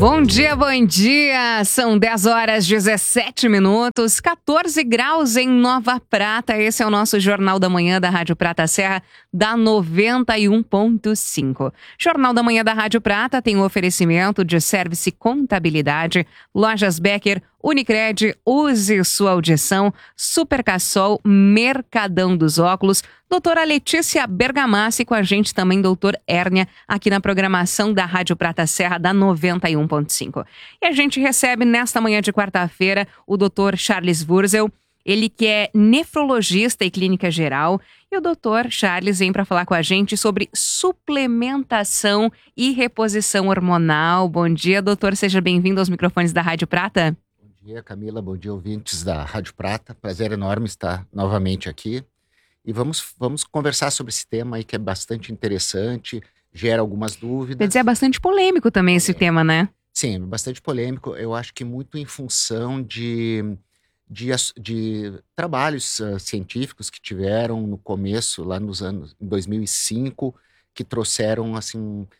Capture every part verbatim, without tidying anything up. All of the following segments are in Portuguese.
Bom dia, bom dia! São dez horas, dezessete minutos, quatorze graus em Nova Prata. Esse é o nosso Jornal da Manhã da Rádio Prata Serra, da noventa e um ponto cinco. Jornal da Manhã da Rádio Prata tem o oferecimento de Service Contabilidade, Lojas Becker, Unicred, use sua audição, Supercassol, Mercadão dos Óculos, doutora Letícia Bergamassi, com a gente também doutor Hérnia, aqui na programação da Rádio Prata Serra, da noventa e um ponto cinco. E a gente recebe nesta manhã de quarta-feira o doutor Charles Wurzel, ele que é nefrologista e clínica geral, e o doutor Charles vem para falar com a gente sobre suplementação e reposição hormonal. Bom dia, doutor, seja bem-vindo aos microfones da Rádio Prata. Bom dia, Camila, bom dia, ouvintes da Rádio Prata, prazer enorme estar novamente aqui. E vamos, vamos conversar sobre esse tema aí que é bastante interessante, gera algumas dúvidas. Quer dizer, é bastante polêmico também esse é. tema, né? Sim, bastante polêmico. Eu acho que muito em função de, de, de trabalhos uh, científicos que tiveram no começo, lá nos anos em dois mil e cinco, que trouxeram, assim,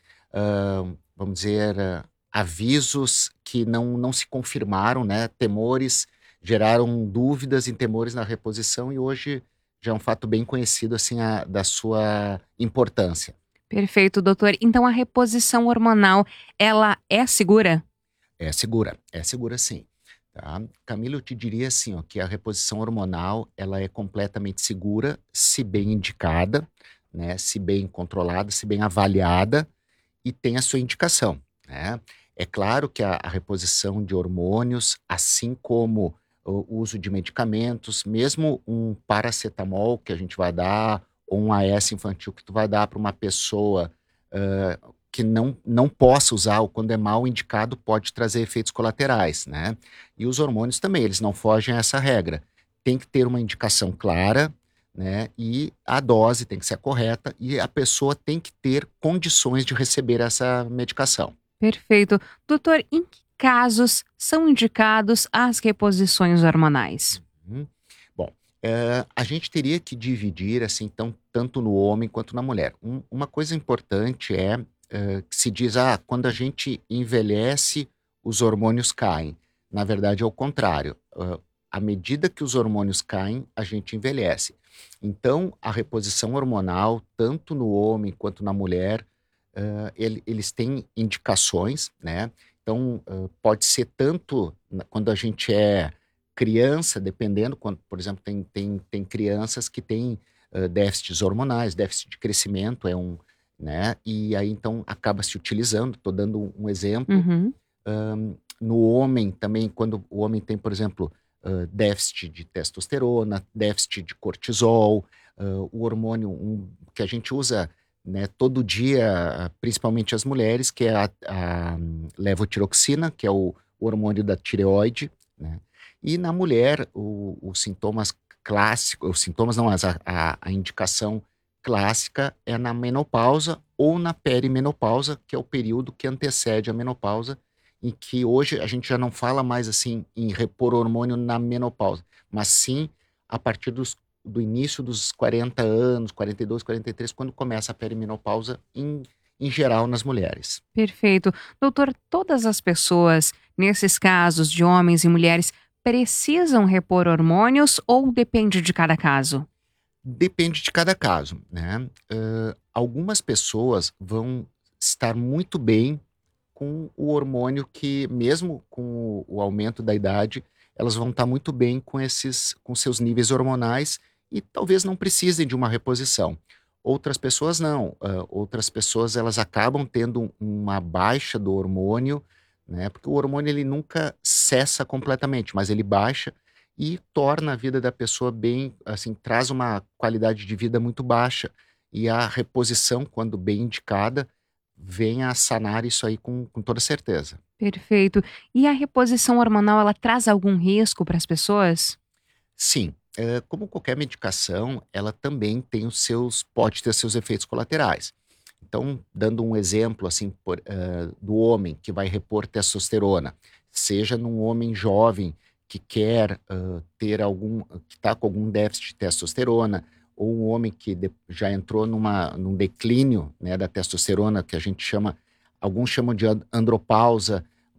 uh, vamos dizer, uh, avisos que não, não se confirmaram, né? Temores, geraram dúvidas e temores na reposição, e hoje já é um fato bem conhecido, assim, a, da sua importância. Perfeito, doutor. Então a reposição hormonal, ela é segura? É segura, é segura sim. Tá? Camila, eu te diria assim, ó, que a reposição hormonal, ela é completamente segura, se bem indicada, né? Se bem controlada, se bem avaliada e tem a sua indicação, né? É claro que a, a reposição de hormônios, assim como o uso de medicamentos, mesmo um paracetamol que a gente vai dar, ou um A S infantil que tu vai dar para uma pessoa uh, que não, não possa usar, ou quando é mal indicado, pode trazer efeitos colaterais, né? E os hormônios também, eles não fogem a essa regra. Tem que ter uma indicação clara, né? E a dose tem que ser correta, e a pessoa tem que ter condições de receber essa medicação. Perfeito. Doutor, em que casos são indicados as reposições hormonais? Uhum. Bom, é, a gente teria que dividir, assim, então, tanto no homem quanto na mulher. Um, uma coisa importante é, é que se diz, ah, quando a gente envelhece, os hormônios caem. Na verdade, é o contrário. Uh, à medida que os hormônios caem, a gente envelhece. Então, a reposição hormonal, tanto no homem quanto na mulher, uh, ele, eles têm indicações, né? Então, uh, pode ser tanto quando a gente é criança, dependendo, quando, por exemplo, tem, tem, tem crianças que têm uh, déficits hormonais, déficit de crescimento é um, né? E aí, então, acaba se utilizando, estou dando um, um exemplo. Uhum. Um, no homem também, quando o homem tem, por exemplo, uh, déficit de testosterona, déficit de cortisol, uh, o hormônio um, que a gente usa, né, todo dia, principalmente as mulheres, que é a, a levotiroxina, que é o, o hormônio da tireoide, né? E na mulher, o- os sintomas clássicos, os sintomas não, mas a, a, a indicação clássica é na menopausa ou na perimenopausa, que é o período que antecede a menopausa, em que hoje a gente já não fala mais assim em repor hormônio na menopausa, mas sim a partir dos do início dos quarenta anos, quarenta e dois, quarenta e três, quando começa a perimenopausa em, em geral nas mulheres. Perfeito. Doutor, todas as pessoas, nesses casos de homens e mulheres, precisam repor hormônios ou depende de cada caso? Depende de cada caso, né? Ãh, algumas pessoas vão estar muito bem com o hormônio que, mesmo com o, o aumento da idade, elas vão estar muito bem com esses, com seus níveis hormonais e talvez não precisem de uma reposição. Outras pessoas não. Ah, outras pessoas elas acabam tendo um- uma baixa do hormônio, né? Porque o hormônio ele nunca cessa completamente, mas ele baixa e torna a vida da pessoa bem, assim, traz uma qualidade de vida muito baixa. E a reposição, quando bem indicada, vem a sanar isso aí com, com toda certeza. Perfeito. E a reposição hormonal, ela traz algum risco para as pessoas? Sim, eh, como qualquer medicação, ela também tem os seus, pode ter seus efeitos colaterais. Então, dando um exemplo assim por, eh, do homem que vai repor testosterona, seja num homem jovem que quer ah, ter algum, que está com algum déficit de testosterona, ou um homem que de- já entrou numa, num declínio, né, da testosterona, que a gente chama, alguns chamam de and- andropausa,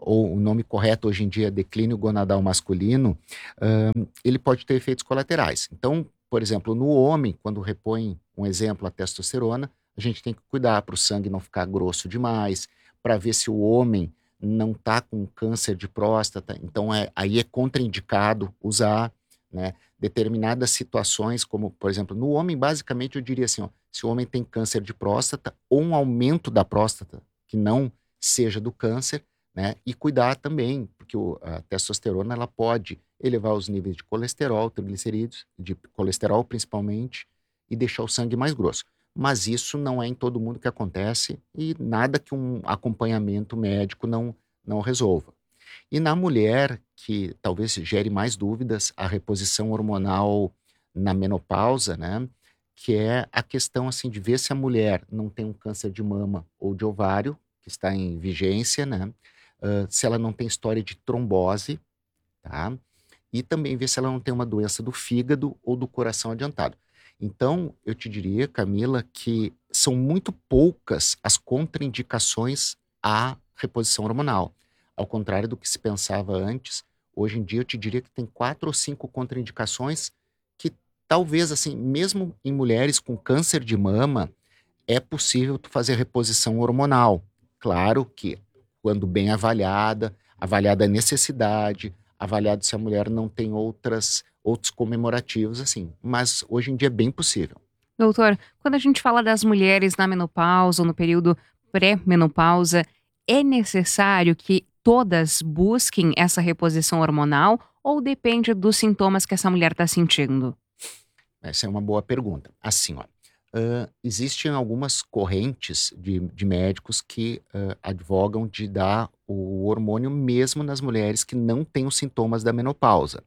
ou o nome correto hoje em dia é declínio gonadal masculino, uh, ele pode ter efeitos colaterais. Então, por exemplo, no homem, quando repõe, um exemplo, a testosterona, a gente tem que cuidar para o sangue não ficar grosso demais, para ver se o homem não está com câncer de próstata, então é, aí é contraindicado usar, né? Determinadas situações, como, por exemplo, no homem, basicamente eu diria assim, ó, se o homem tem câncer de próstata ou um aumento da próstata, que não seja do câncer, né? E cuidar também, porque o, a testosterona ela pode elevar os níveis de colesterol, triglicerídeos, de colesterol principalmente, e deixar o sangue mais grosso. Mas isso não é em todo mundo que acontece e nada que um acompanhamento médico não, não resolva. E na mulher, que talvez gere mais dúvidas, a reposição hormonal na menopausa, né? Que é a questão assim de ver se a mulher não tem um câncer de mama ou de ovário, que está em vigência, né? Uh, se ela não tem história de trombose, tá? E também ver se ela não tem uma doença do fígado ou do coração adiantado. Então, eu te diria, Camila, que são muito poucas as contraindicações à reposição hormonal. Ao contrário do que se pensava antes, hoje em dia eu te diria que tem quatro ou cinco contraindicações que talvez, assim, mesmo em mulheres com câncer de mama, é possível tu fazer reposição hormonal. Claro que, quando bem avaliada, avaliada a necessidade, avaliado se a mulher não tem outras, outros comemorativos, assim. Mas hoje em dia é bem possível. Doutor, quando a gente fala das mulheres na menopausa ou no período pré-menopausa, é necessário que todas busquem essa reposição hormonal ou depende dos sintomas que essa mulher está sentindo? Essa é uma boa pergunta. Assim, ó, uh, existem algumas correntes de, de médicos que uh, advogam de dar o hormônio mesmo nas mulheres que não têm os sintomas da menopausa.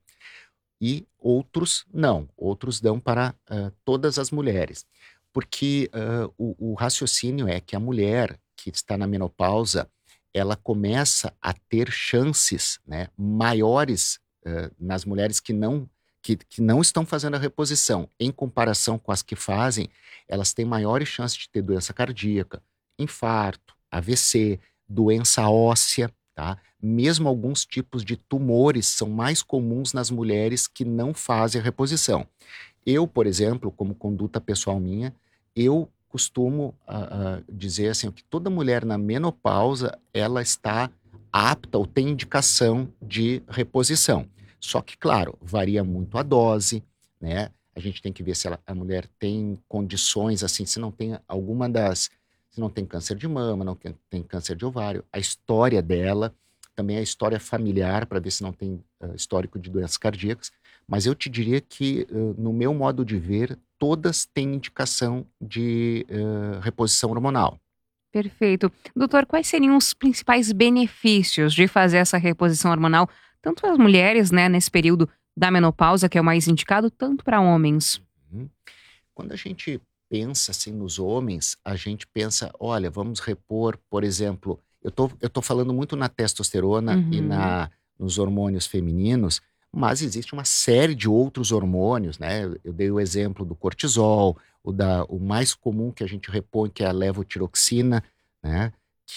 E outros não, outros dão para uh, todas as mulheres. Porque uh, o, o raciocínio é que a mulher que está na menopausa, ela começa a ter chances, né, maiores uh, nas mulheres que não, que, que não estão fazendo a reposição, em comparação com as que fazem, elas têm maiores chances de ter doença cardíaca, infarto, A V C, doença óssea, tá? Mesmo alguns tipos de tumores são mais comuns nas mulheres que não fazem a reposição. Eu, por exemplo, como conduta pessoal minha, eu costumo uh, uh, dizer assim, que toda mulher na menopausa, ela está apta ou tem indicação de reposição. Só que, claro, varia muito a dose, né? A gente tem que ver se ela, a mulher tem condições, assim, se não tem alguma das... Se não tem câncer de mama, não tem, tem câncer de ovário, a história dela, também a história familiar, para ver se não tem uh, histórico de doenças cardíacas. Mas eu te diria que, uh, no meu modo de ver, todas têm indicação de uh, reposição hormonal. Perfeito. Doutor, quais seriam os principais benefícios de fazer essa reposição hormonal, tanto para as mulheres, né, nesse período da menopausa, que é o mais indicado, tanto para homens? Uhum. Quando a gente pensa assim nos homens, a gente pensa, olha, vamos repor, por exemplo, eu tô, eu tô falando muito na testosterona e Uhum. na, nos hormônios femininos, mas existe uma série de outros hormônios, né? Eu dei o exemplo do cortisol, o, da, o mais comum que a gente repõe, que é a levotiroxina, né?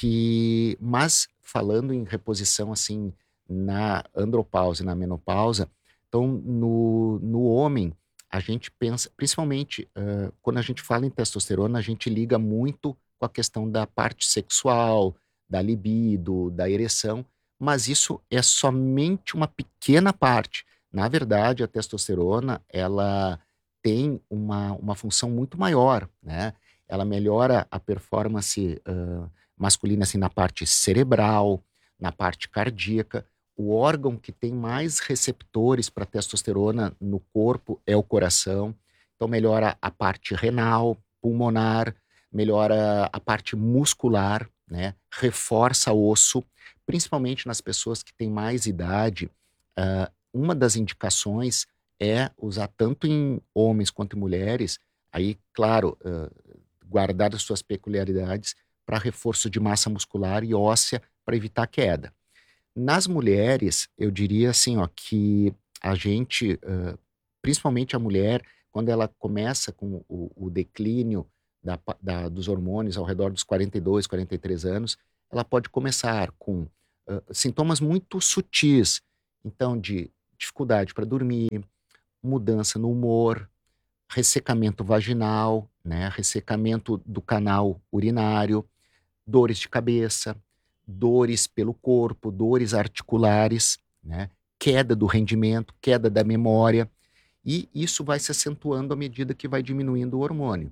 Que, mas falando em reposição assim na andropausa e na menopausa, então no, no homem, a gente pensa, principalmente uh, quando a gente fala em testosterona, a gente liga muito com a questão da parte sexual, da libido, da ereção, mas isso é somente uma pequena parte. Na verdade, a testosterona, ela tem uma, uma função muito maior, né? Ela melhora a performance uh, masculina assim, na parte cerebral, na parte cardíaca. O órgão que tem mais receptores para testosterona no corpo é o coração. Então, melhora a parte renal, pulmonar, melhora a parte muscular, né? Reforça o osso, principalmente nas pessoas que têm mais idade. Uh, uma das indicações é usar tanto em homens quanto em mulheres, aí, claro, uh, guardar as suas peculiaridades para reforço de massa muscular e óssea para evitar queda. Nas mulheres, eu diria assim, ó, que a gente, uh, principalmente a mulher, quando ela começa com o, o declínio da, da, dos hormônios ao redor dos quarenta e dois, quarenta e três anos, ela pode começar com uh, sintomas muito sutis. Então, de dificuldade para dormir, mudança no humor, ressecamento vaginal, né? Ressecamento do canal urinário, dores de cabeça, dores pelo corpo, dores articulares, né? Queda do rendimento, queda da memória. E isso vai se acentuando à medida que vai diminuindo o hormônio.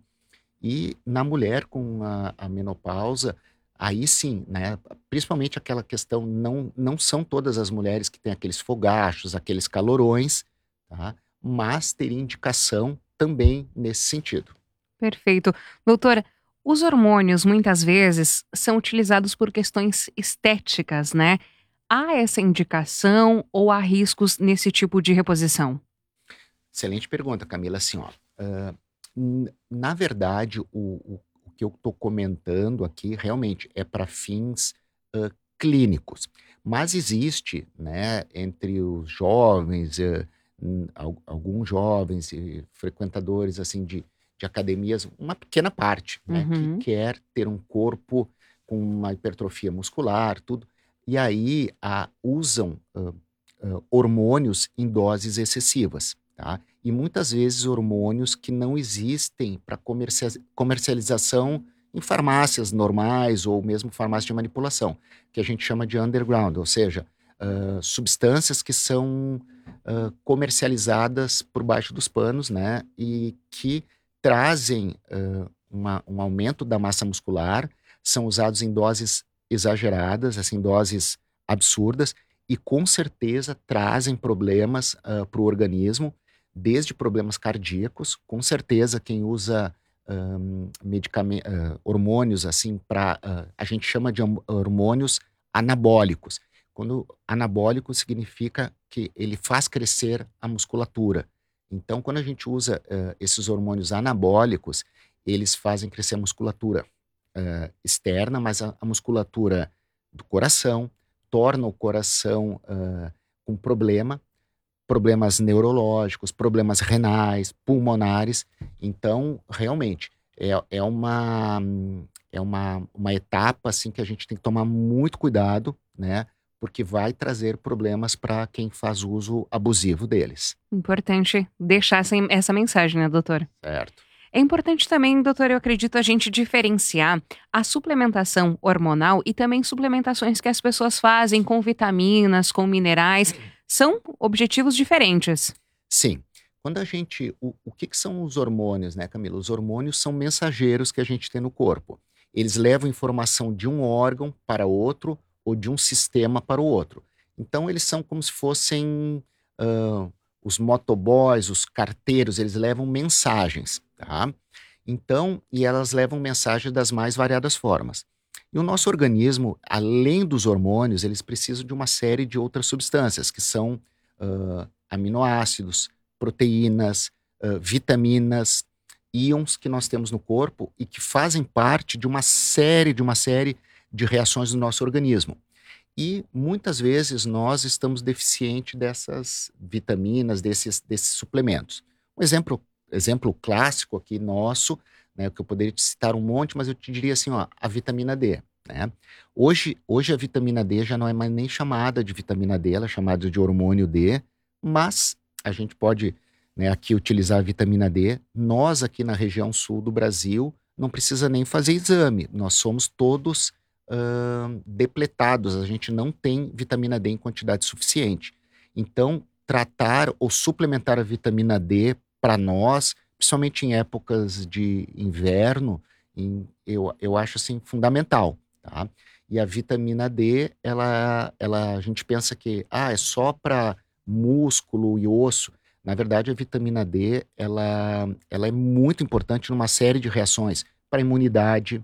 E na mulher com a, a menopausa, aí sim, né? Principalmente aquela questão, não, não são todas as mulheres que têm aqueles fogachos, aqueles calorões, tá? Mas teria indicação também nesse sentido. Perfeito. Doutora, os hormônios muitas vezes são utilizados por questões estéticas, né? Há essa indicação ou há riscos nesse tipo de reposição? Excelente pergunta, Camila. Assim, ó, ah, n- na verdade, o, o, o que eu estou comentando aqui realmente é para fins ah, clínicos. Mas existe, né, entre os jovens, eh, n- al- alguns jovens e frequentadores assim de, de academias, uma pequena parte, né, que Uhum. quer ter um corpo com uma hipertrofia muscular, tudo. E aí ah, usam ah, ah, hormônios em doses excessivas, tá? E muitas vezes hormônios que não existem para comercialização em farmácias normais ou mesmo farmácia de manipulação, que a gente chama de underground, ou seja, ah, substâncias que são ah, comercializadas por baixo dos panos, né? E que trazem ah, uma- um aumento da massa muscular, são usados em doses exageradas, assim, doses absurdas, e com certeza trazem problemas para o organismo, desde problemas cardíacos, com certeza quem usa hum, medicame- ah, hormônios assim para a gente chama de hom- hormônios anabólicos. Quando anabólico significa que ele faz crescer a musculatura. Então, quando a gente usa ah, esses hormônios anabólicos, eles fazem crescer a musculatura ah, externa, mas a, a musculatura do coração, torna o coração ah, com problema, problemas neurológicos, problemas renais, pulmonares. Então, realmente, é, é uma, é uma, uma etapa assim, que a gente tem que tomar muito cuidado, né? Porque vai trazer problemas para quem faz uso abusivo deles. Importante deixar essa, essa mensagem, né, doutora? Certo. É importante também, doutora, eu acredito, a gente diferenciar a suplementação hormonal e também suplementações que as pessoas fazem com vitaminas, com minerais. São objetivos diferentes. Sim. Quando a gente. O, o que, que são os hormônios, né, Camila? Os hormônios são mensageiros que a gente tem no corpo. Eles levam informação de um órgão para outro ou de um sistema para o outro. Então, eles são como se fossem ah, os motoboys, os carteiros, eles levam mensagens, tá? Então, e elas levam mensagens das mais variadas formas. E o nosso organismo, além dos hormônios, eles precisam de uma série de outras substâncias, que são ah, aminoácidos, proteínas, ah, vitaminas, íons que nós temos no corpo e que fazem parte de uma série, de uma série de reações do nosso organismo. E muitas vezes nós estamos deficientes dessas vitaminas, desses, desses suplementos. Um exemplo, exemplo clássico aqui nosso, né, que eu poderia te citar um monte, mas eu te diria assim, ó, a vitamina D. Né? Hoje, hoje a vitamina D já não é mais nem chamada de vitamina D, ela é chamada de hormônio D, mas a gente pode, né, aqui utilizar a vitamina D. Nós aqui na região sul do Brasil não precisa nem fazer exame, nós somos todos ahn, depletados, a gente não tem vitamina D em quantidade suficiente. Então, tratar ou suplementar a vitamina D para nós, principalmente em épocas de inverno, em- eu, eu acho assim fundamental, tá? E a vitamina D, ela, ela, a gente pensa que ah, é só para músculo e osso. Na verdade, a vitamina D, ela, ela é muito importante numa série de reações para a imunidade,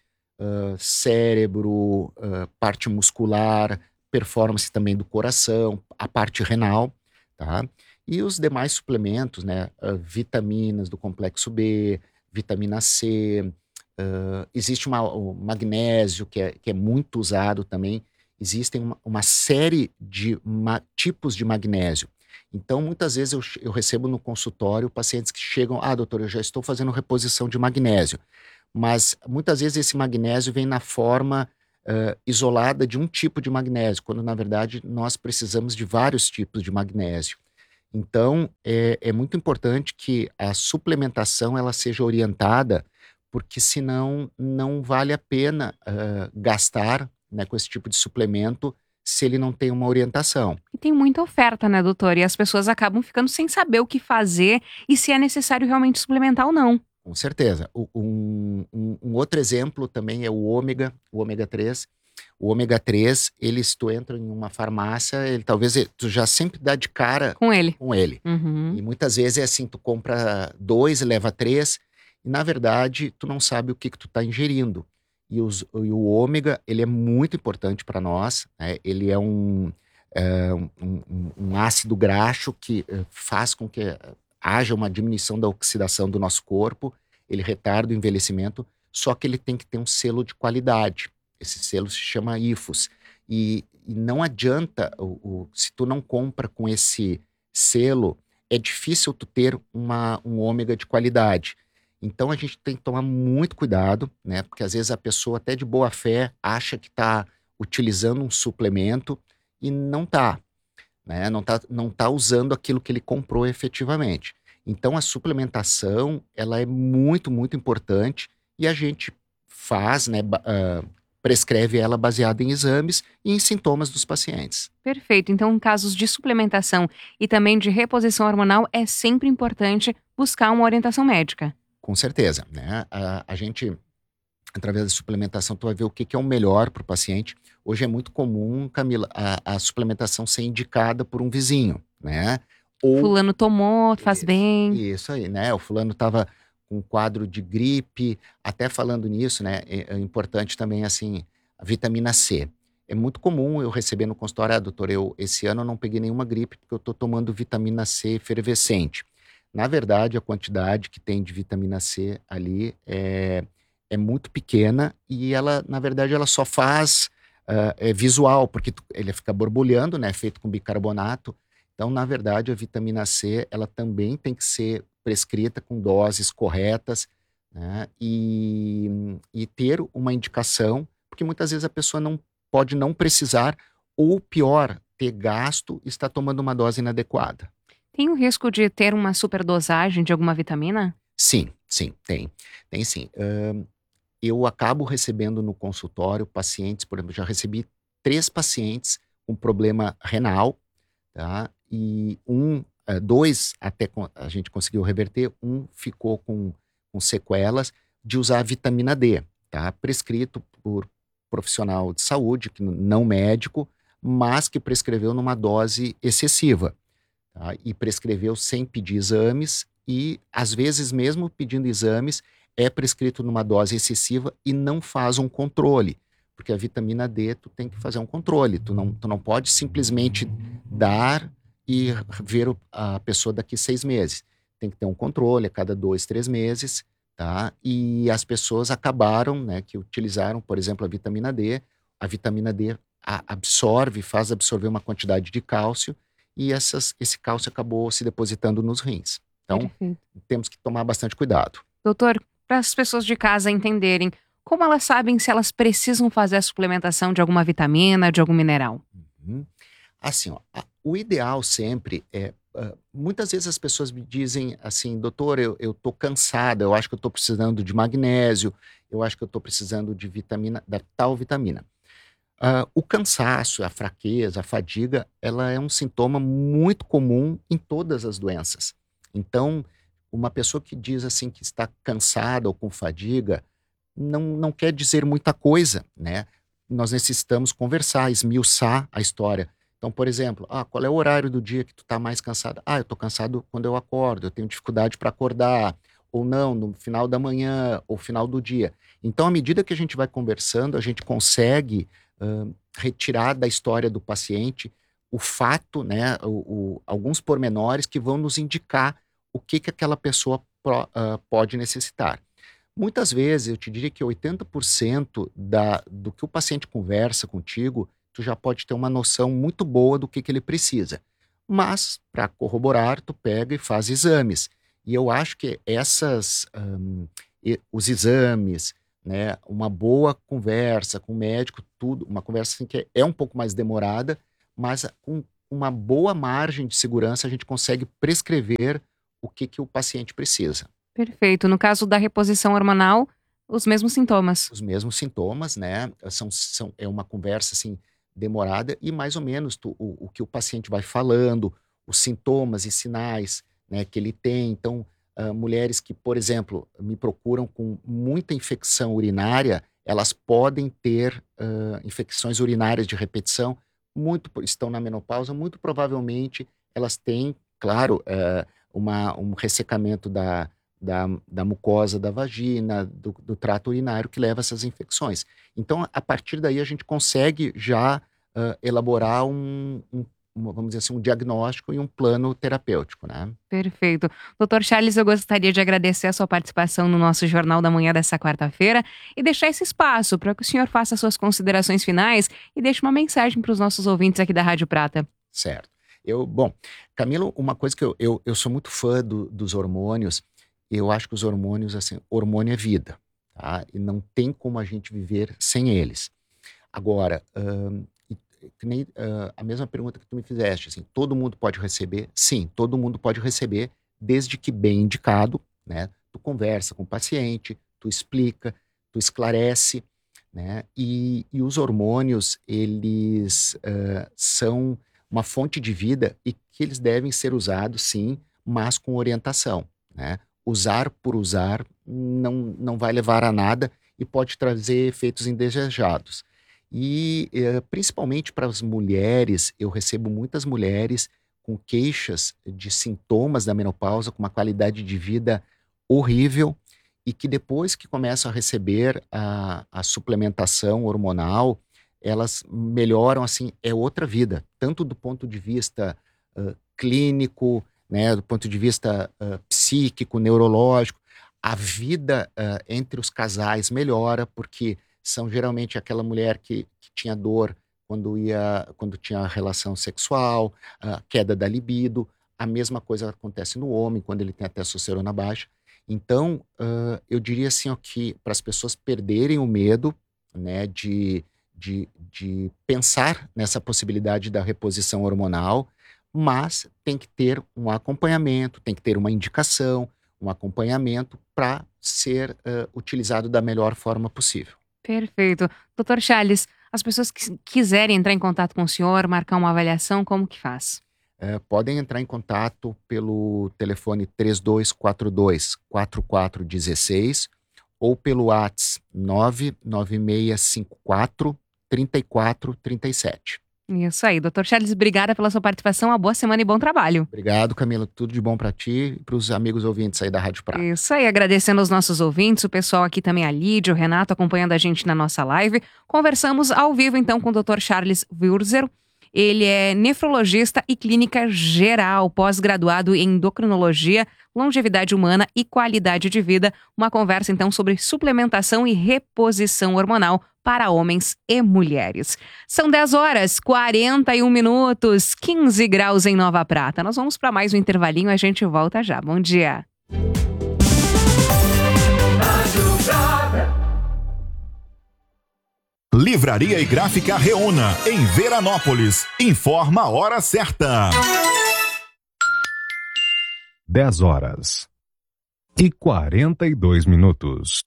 cérebro, ah, parte muscular, performance também do coração, a parte renal, tá? E os demais suplementos, né? ah, vitaminas do complexo B, vitamina C, ah, existe uma, o magnésio que é, que é muito usado também. Existem uma, uma série de ma- tipos de magnésio. Então, muitas vezes eu, eu recebo no consultório pacientes que chegam, ah, doutor, eu já estou fazendo reposição de magnésio, mas muitas vezes esse magnésio vem na forma uh, isolada de um tipo de magnésio, quando na verdade nós precisamos de vários tipos de magnésio. Então, é, é muito importante que a suplementação ela seja orientada, porque senão não vale a pena uh, gastar, né, com esse tipo de suplemento se ele não tem uma orientação. E tem muita oferta, né, doutor? E as pessoas acabam ficando sem saber o que fazer e se é necessário realmente suplementar ou não. Com certeza. O- Um, um- um outro exemplo também é o ômega, o ômega três. O ômega três, ele, se tu entra em uma farmácia, ele talvez ele- tu já sempre dá de cara Com ele. com ele. Uhum. E muitas vezes é assim, tu compra dois e leva três, e na verdade tu não sabe o que que tu tá ingerindo. E, os- e o ômega, ele é muito importante para nós, né? Ele é um, é, um, um- um ácido graxo que eh, faz com que eh, haja uma diminuição da oxidação do nosso corpo, ele retarda o envelhecimento, só que ele tem que ter um selo de qualidade. Esse selo se chama I F O S. E, e não adianta, o, o- se tu não compra com esse selo, é difícil tu ter uma, um ômega de qualidade. Então a gente tem que tomar muito cuidado, né? Porque às vezes a pessoa, até de boa fé, acha que está utilizando um suplemento e não está, né? Não está não tá usando aquilo que ele comprou efetivamente. Então a suplementação, ela é muito, muito importante e a gente faz, né? ba- ah, prescreve ela baseada em exames e em sintomas dos pacientes. Perfeito. Então, em casos de suplementação e também de reposição hormonal, é sempre importante buscar uma orientação médica. Com certeza, né? A, a gente, através da suplementação, tu vai ver o que, que é o melhor para o paciente. Hoje é muito comum, Camila, a, a suplementação ser indicada por um vizinho, né? Ou Fulano tomou, faz isso, bem. isso aí, né? O fulano estava com um quadro de gripe, até falando nisso, né? É, é importante também, assim, a vitamina C. É muito comum eu receber no consultório, ah, doutor, eu esse ano eu não peguei nenhuma gripe porque eu estou tomando vitamina C efervescente. Na verdade, a quantidade que tem de vitamina C ali é, é muito pequena e ela, na verdade, ela só faz ah, é visual, porque tu- ele fica borbulhando, né? Feito com bicarbonato. Então, na verdade, a vitamina C, ela também tem que ser prescrita com doses corretas, né? E, e ter uma indicação, porque muitas vezes a pessoa não pode não precisar, ou pior, ter gasto e estar tomando uma dose inadequada. Tem o risco de ter uma superdosagem de alguma vitamina? Sim, sim, tem. Tem sim. Ahn, eu acabo recebendo no consultório pacientes, por exemplo, já recebi três pacientes com problema renal, tá? E um, eh, dois até con- a gente conseguiu reverter, um ficou com, com sequelas de usar vitamina D, tá? Prescrito por profissional de saúde, que n- não médico, mas que prescreveu numa dose excessiva, tá? E prescreveu sem pedir exames e, às vezes, mesmo pedindo exames, é prescrito numa dose excessiva e não faz um controle. Porque a vitamina D, tu tem que fazer um controle. Tu não, tu não pode simplesmente dar e ver o- a pessoa daqui seis meses. Tem que ter um controle a cada dois, três meses, tá? E as pessoas acabaram, né, que utilizaram, por exemplo, a vitamina D. A vitamina D a- absorve, faz absorver uma quantidade de cálcio e essas, esse cálcio acabou se depositando nos rins. Então, Perfeito. temos que tomar bastante cuidado. Doutor, para as pessoas de casa entenderem, como elas sabem se elas precisam fazer a suplementação de alguma vitamina, de algum mineral? Uhum. Assim, ó, a- o ideal sempre é. ah, muitas vezes as pessoas me dizem assim, doutor, eu, eu tô cansada, eu acho que eu tô precisando de magnésio, eu acho que eu tô precisando de vitamina, da tal vitamina. Ah, o cansaço, a fraqueza, a fadiga, ela é um sintoma muito comum em todas as doenças. Então, uma pessoa que diz assim que está cansada ou com fadiga, não, não quer dizer muita coisa, né? Nós necessitamos conversar, esmiuçar a história. Então, por exemplo, ah, qual é o horário do dia que tu está mais cansado? Ah, eu estou cansado quando eu acordo, eu tenho dificuldade para acordar, ou não, no final da manhã, ou final do dia. Então, à medida que a gente vai conversando, a gente consegue ãh, retirar da história do paciente o fato, né, o, o- alguns pormenores que vão nos indicar o que, que aquela pessoa pro- ah, pode necessitar. Muitas vezes, eu te diria que oitenta por cento da, do que o paciente conversa contigo, tu já pode ter uma noção muito boa do que, que ele precisa. Mas, para corroborar, tu pega e faz exames. E eu acho que essas, hum, e- os exames, né, uma boa conversa com o médico, tudo, uma conversa assim, que é, é um pouco mais demorada, mas com uma boa margem de segurança a gente consegue prescrever o que, que o paciente precisa. Perfeito. No caso da reposição hormonal, os mesmos sintomas. Os mesmos sintomas, né? São, são, é uma conversa assim demorada e mais ou menos tu, o, o que o paciente vai falando, os sintomas e sinais, né, que ele tem. Então, uh, mulheres que, por exemplo, me procuram com muita infecção urinária, elas podem ter uh, infecções urinárias de repetição, muito estão na menopausa, muito provavelmente elas têm, claro, uh, uma, um ressecamento da Da, da mucosa da vagina, do, do trato urinário que leva a essas infecções. Então, a partir daí, a gente consegue já uh, elaborar um, um, um, vamos dizer assim, um diagnóstico e um plano terapêutico, né? Perfeito. doutor Charles, eu gostaria de agradecer a sua participação no nosso Jornal da Manhã dessa quarta-feira e deixar esse espaço para que o senhor faça suas considerações finais e deixe uma mensagem para os nossos ouvintes aqui da Rádio Prata. Certo. Eu, bom, Camilo, uma coisa que eu, eu, eu sou muito fã do, dos hormônios. Eu acho que os hormônios, assim, hormônio é vida, tá? E não tem como a gente viver sem eles. Agora, hum, que nem, uh, a mesma pergunta que tu me fizeste, assim, todo mundo pode receber? Sim, todo mundo pode receber, desde que bem indicado, né? Tu conversa com o paciente, tu explica, tu esclarece, né? E, e os hormônios, eles uh, são uma fonte de vida e que eles devem ser usados, sim, mas com orientação, né? Usar por usar não, não vai levar a nada e pode trazer efeitos indesejados. E eh, principalmente para as mulheres, eu recebo muitas mulheres com queixas de sintomas da menopausa, com uma qualidade de vida horrível e que depois que começam a receber a, a suplementação hormonal, elas melhoram, assim, é outra vida, tanto do ponto de vista uh, clínico, né, do ponto de vista uh, psíquico, neurológico, a vida uh, entre os casais melhora, porque são geralmente aquela mulher que, que tinha dor quando, ia, quando tinha relação sexual, uh, queda da libido, a mesma coisa acontece no homem, quando ele tem a testosterona baixa. Então, uh, eu diria assim, ó, que para as pessoas perderem o medo, né, de, de, de pensar nessa possibilidade da reposição hormonal, mas tem que ter um acompanhamento, tem que ter uma indicação, um acompanhamento para ser uh, utilizado da melhor forma possível. Perfeito. doutor Charles, as pessoas que quiserem entrar em contato com o senhor, marcar uma avaliação, como que faz? Uh, podem entrar em contato pelo telefone três dois quatro dois, quatro quatro um seis ou pelo WhatsApp nove nove seis cinco quatro, três quatro três sete. Isso aí, doutor Charles, obrigada pela sua participação, uma boa semana e bom trabalho. Obrigado, Camila, tudo de bom para ti e para os amigos ouvintes aí da Rádio Prata. Isso aí, agradecendo aos nossos ouvintes, o pessoal aqui também, a Lídia, o Renato, acompanhando a gente na nossa live. Conversamos ao vivo, então, com o doutor Charles Wurzer. Ele é nefrologista e clínica geral, pós-graduado em endocrinologia, longevidade humana e qualidade de vida. Uma conversa, então, sobre suplementação e reposição hormonal para homens e mulheres. São dez horas, quarenta e um minutos, quinze graus em Nova Prata. Nós vamos para mais um intervalinho, a gente volta já. Bom dia. Livraria e Gráfica Reúna, em Veranópolis. Informa a hora certa. dez horas e quarenta e dois minutos.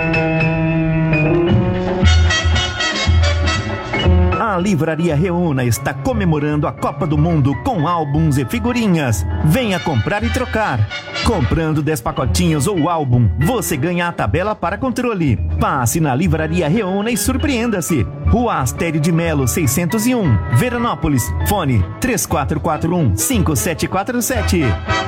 A Livraria Reúna está comemorando a Copa do Mundo com álbuns e figurinhas. Venha comprar e trocar. Comprando dez pacotinhos ou álbum, você ganha a tabela para controle. Passe na Livraria Reúna e surpreenda-se. Rua Astério de Melo, seiscentos e um, Veranópolis. Fone três quatro quatro um, cinco sete quatro sete.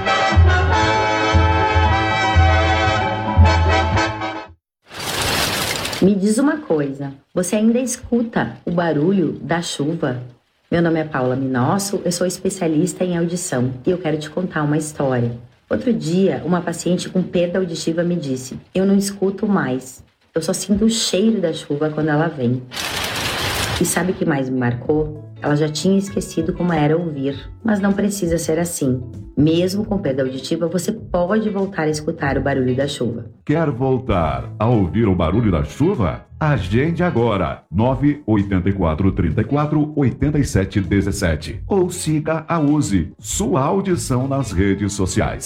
Me diz uma coisa, você ainda escuta o barulho da chuva? Meu nome é Paula Minosso, eu sou especialista em audição e eu quero te contar uma história. Outro dia, uma paciente com perda auditiva me disse: eu não escuto mais, eu só sinto o cheiro da chuva quando ela vem. E sabe o que mais me marcou? Ela já tinha esquecido como era ouvir, mas não precisa ser assim. Mesmo com perda auditiva, você pode voltar a escutar o barulho da chuva. Quer voltar a ouvir o barulho da chuva? Agende agora, nove oito quatro, três quatro, oito sete um sete. Ou siga a Use, sua audição nas redes sociais.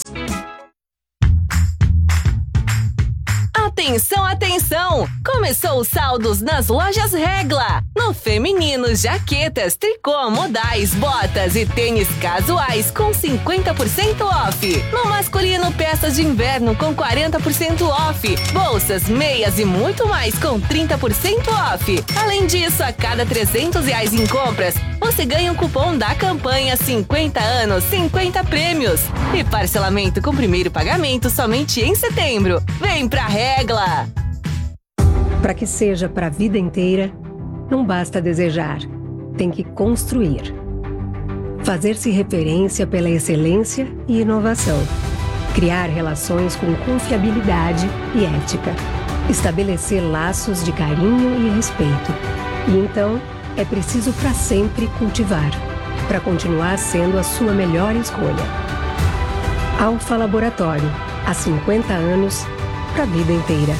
Atenção, atenção! Começou o saldos nas lojas Regla. No feminino, jaquetas, tricô, modais, botas e tênis casuais com cinquenta por cento off. No masculino, peças de inverno com quarenta por cento off. Bolsas, meias e muito mais com trinta por cento off. Além disso, a cada trezentos reais em compras, você ganha um cupom da campanha cinquenta anos, cinquenta prêmios. E parcelamento com primeiro pagamento somente em setembro. Vem pra Regla! Para que seja para a vida inteira, não basta desejar, tem que construir. Fazer-se referência pela excelência e inovação. Criar relações com confiabilidade e ética. Estabelecer laços de carinho e respeito. E então, é preciso para sempre cultivar, para continuar sendo a sua melhor escolha. Alfa Laboratório, há cinquenta anos, para a vida inteira.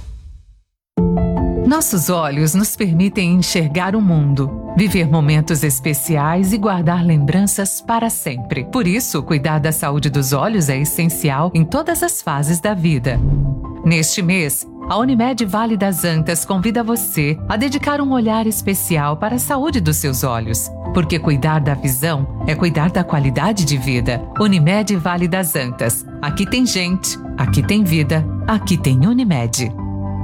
Nossos olhos nos permitem enxergar o mundo, viver momentos especiais e guardar lembranças para sempre. Por isso, cuidar da saúde dos olhos é essencial em todas as fases da vida. Neste mês, a Unimed Vale das Antas convida você a dedicar um olhar especial para a saúde dos seus olhos. Porque cuidar da visão é cuidar da qualidade de vida. Unimed Vale das Antas. Aqui tem gente, aqui tem vida, aqui tem Unimed.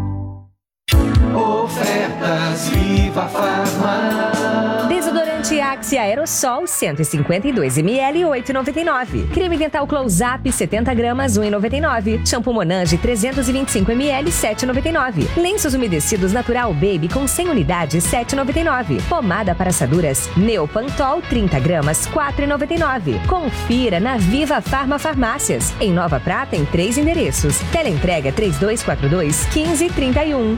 Ofertas Viva Farma. Desodorante Axe Aerosol cento e cinquenta e dois mililitros, oito reais e noventa e nove centavos. Creme dental Close-Up setenta gramas, um real e noventa e nove centavos. Shampoo Monange trezentos e vinte e cinco mililitros, sete reais e noventa e nove centavos. Lenços umedecidos Natural Baby com cem unidades, sete reais e noventa e nove centavos. Pomada para assaduras Neopantol trinta gramas, quatro reais e noventa e nove centavos. Confira na Viva Farma Farmácias. Em Nova Prata, em três endereços. Teleentrega três dois quatro dois, um cinco três um.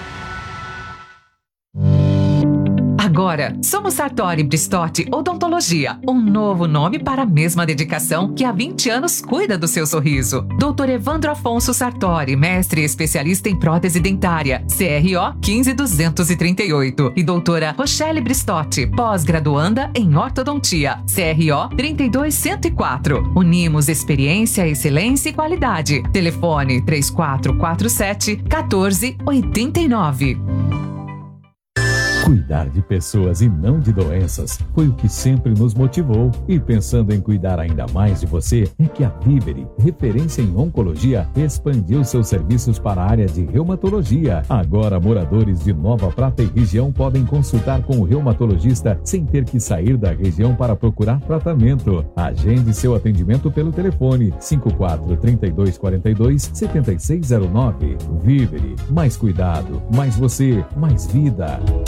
Agora, somos Sartori Bristotti Odontologia, um novo nome para a mesma dedicação que há vinte anos cuida do seu sorriso. doutor Evandro Afonso Sartori, mestre e especialista em prótese dentária, C R O quinze mil duzentos e trinta e oito. E doutora Rochelle Bristotti, pós-graduanda em ortodontia, C R O trinta e dois mil cento e quatro. Unimos experiência, excelência e qualidade. Telefone três quatro quatro sete, um quatro oito nove. Cuidar de pessoas e não de doenças foi o que sempre nos motivou. E pensando em cuidar ainda mais de você, é que a Vivere, referência em oncologia, expandiu seus serviços para a área de reumatologia. Agora, moradores de Nova Prata e região podem consultar com o reumatologista sem ter que sair da região para procurar tratamento. Agende seu atendimento pelo telefone cinco quatro três dois quatro dois, sete seis zero nove. Vivere, mais cuidado, mais você, mais vida.